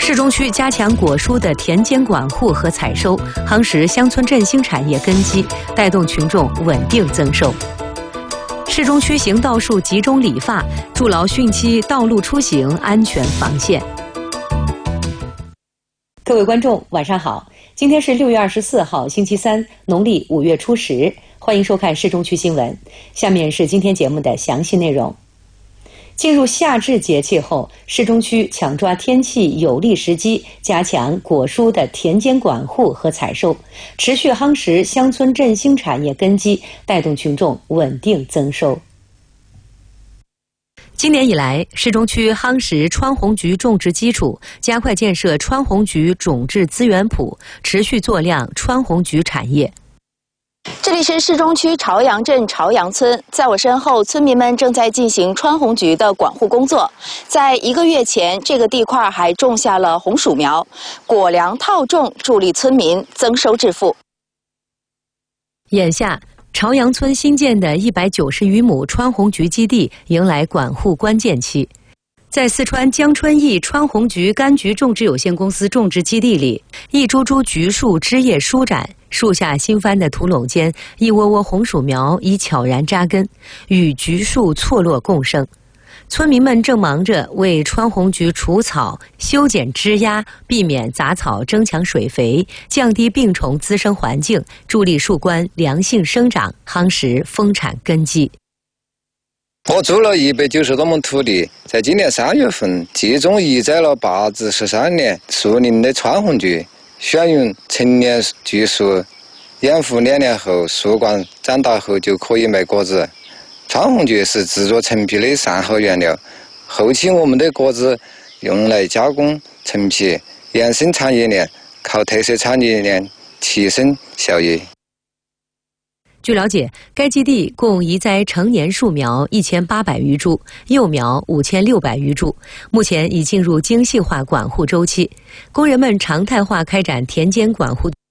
市中区加强果蔬的田间管护和采收，夯实乡村振兴产业根基，带动群众稳定增收。市中区行道树集中理发，筑牢汛期道路出行安全防线。各位观众，晚上好！今天是6月24号，星期三，农历5月初10，欢迎收看市中区新闻。下面是今天节目的详细内容。进入夏至节气后，市中区抢抓天气有利时机，加强果蔬的田间管护和采收，持续夯实乡村振兴产业根基，带动群众稳定增收。今年以来，市中区夯实川红菊种植基础，加快建设川红菊种质资源圃，持续做亮川红菊产业。 这里是市中区朝阳镇朝阳村，在我身后，村民们正在进行川红菊的管护工作。在1个月前，这个地块还种下了红薯苗，果粮套种，助力村民增收致富。 眼下，朝阳村新建的190余亩川红菊基地迎来管护关键期。在四川江春益川红菊柑橘种植有限公司种植基地里，一株株菊树枝叶舒展，树下新翻的土垄间，一窝窝红薯苗已悄然扎根，与菊树错落共生。村民们正忙着为川红菊除草、修剪枝丫，避免杂草争抢水肥，降低病虫滋生环境，助力树冠良性生长，夯实丰产根基。 我租了190多亩土地，在今年3月份集中移栽了8至13年树龄的川红菊，选用成年菊树，掩护2年后树冠长大后就可以卖果子。川红菊是制作陈皮的上好原料，后期我们的果子用来加工陈皮，延伸产业链，靠特色产业链提升效益。 据了解，该基地共移栽成年树苗1800余株，幼苗5600余株，目前已进入精细化管护周期。工人们常态化开展田间管护